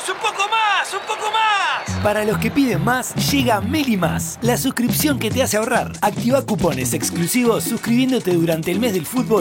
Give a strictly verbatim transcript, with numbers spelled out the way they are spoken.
¡Vamos! ¡Un poco más! ¡Un poco más! Para los que piden más, llega Meli Más, la suscripción que te hace ahorrar. Activa cupones exclusivos suscribiéndote durante el mes del fútbol